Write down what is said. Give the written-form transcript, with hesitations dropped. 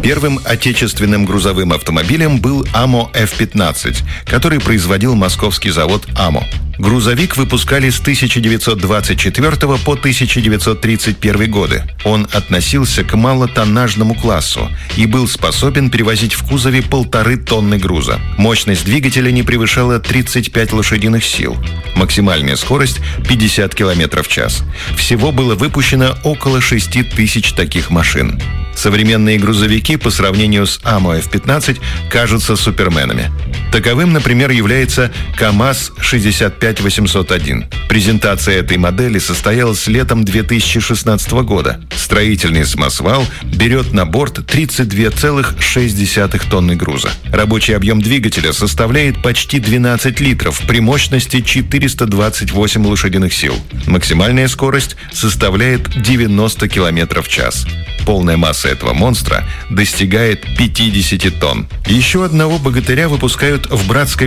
Первым отечественным грузовым автомобилем был АМО F-15, который производил московский завод АМО. Грузовик выпускали с 1924 по 1931 годы. Он относился к малотоннажному классу и был способен перевозить в кузове 1,5 тонны груза. Мощность двигателя не превышала 35 лошадиных сил. Максимальная скорость – 50 км в час. Всего было выпущено около 6 тысяч таких машин. Современные грузовики по сравнению с АМО F-15 кажутся суперменами. Таковым, например, является КАМАЗ-65801. Презентация этой модели состоялась летом 2016 года. Строительный самосвал берет на борт 32,6 тонны груза. Рабочий объем двигателя составляет почти 12 литров при мощности 428 лошадиных сил. Максимальная скорость составляет 90 км в час. Полная масса этого монстра достигает 50 тонн. Еще одного богатыря выпускают в братской